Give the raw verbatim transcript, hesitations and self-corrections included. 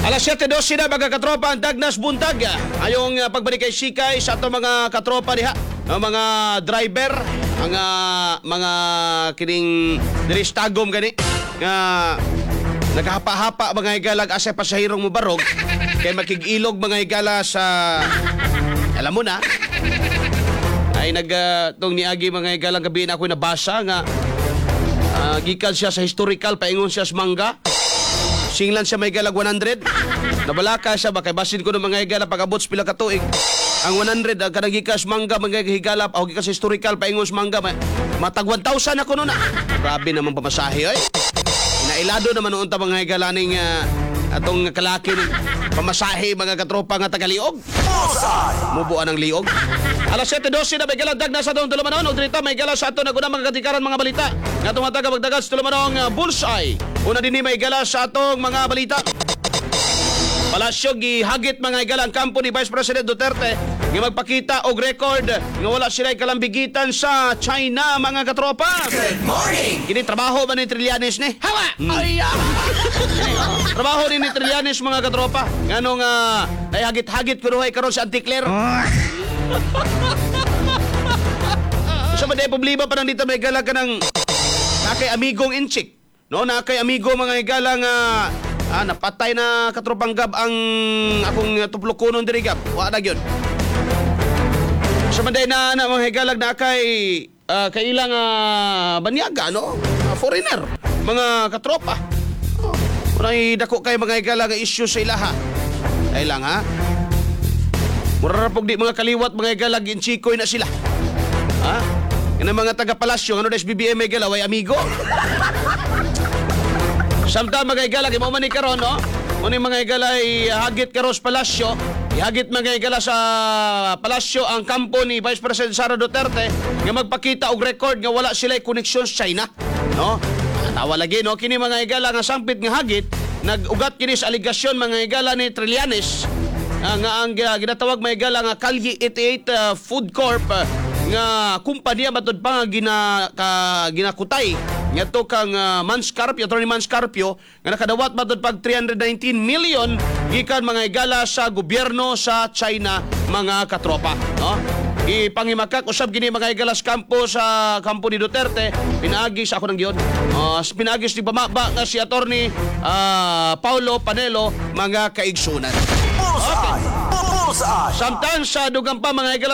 Alas siyete dose na mga katropa ang Dagnas Buntag. Ayong uh, pagbalik kay Sikay sa ato mga katropa diha. Ang mga driver, ang uh, mga kining diri stagom gani nga nagahapa-hapa mga igalag asa pasahirong mo barog kay makig-ilog mga igala sa alam mo na ay nag uh, tong niagi mga igalang gabi na ako nabasa nga uh, gikan siya sa historical paingon siya sa mangga. Singlan siya may galag one hundred. Nabalaka siya ba kay basin ko ng mga higala pag-abot sa pila ka tuig. Ang one hundred ang kanang gikas mangga mga higala o gikas historical paingos mangga matag one thousand ako noon. Grabe naman pamasahe oy. Nailado naman noon ta mga higala ning uh, atong kalaki ning pamasahe mga katropa nga taga-liog. Mubuan ang liog. Alas siyete dose na may galadag na sa atong tulumanon. O dito may gala sa ato na guna mga katikaran mga balita. Nga itong mataga magdagat sa tulumanon uh, bullseye. Una din may gala sa atong mga balita. Palasyo gihagit mga igala ang kampo ni Vice President Duterte nga magpakita og record nga wala sila kalambigitan sa China mga katropa. Good morning! Kini trabaho ba ni Trillanes ni? Hawa! Hmm. Ay, ah! Trabaho ni ni Trillanes mga katropa. Ngano nga nahagit-hagit kuruhay karon sa Anticler. Sa mga problema pa nang dito may igala ka ng nakay amigong inchik. No, nakay amigo mga igala nga Ah, napatay na katropang gab ang akong tuplokonon diri gab. Wa na gyud. Sa manday na na mga higalag na kay uh, kailang uh, banyaga no, uh, foreigner, mga katropa. Oh, Unay dako kay mga higalag nga issue sa ilaha. Ay lang ha. Mura pog di mga kaliwat mga higalag inchikoy na sila. Ha? Yan ang mga taga-palasyo ano des B B M higala way amigo. Samtang mga igala, kaya mo man karon no? Muna mga igala ay hagit karos palasyo. Ihagit mga igala sa palasyo ang kampo ni Vice President Sara Duterte nga magpakita og record nga wala sila koneksyon sa China. No? Tawa lagi, no? Kini mga igala nga sampit nga hagit, nag-ugat kini sa aligasyon mga igala ni Trillanes uh, nga ang uh, ginatawag mga igala nga Calye eighty-eight uh, Food Corp uh, nga kumpanya matod pa nga gina, ka, ginakutay nga to kang uh, Manscarpio, Attorney Manscarpio nga nakadawat matod pag three hundred nineteen million gikan mga igala sa gobyerno sa China mga katropa, no? Ipangimakak usab gini mga igala sa kampo sa kampo ni Duterte pinaagi sa ako ng giyon. Uh, pinaagi si pamaba nga si Attorney uh, Paulo Panelo mga kaigsunan. Bullseye! Bullseye! Samtang sa dugang pa mga igala